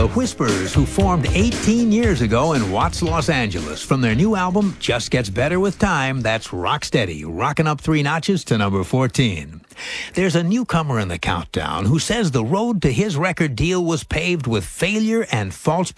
The Whisperers, who formed 18 years ago in Watts, Los Angeles. From their new album, Just Gets Better With Time, that's Rocksteady, rocking up 3 notches to number 14. There's a newcomer in the countdown who says the road to his record deal was paved with failure and false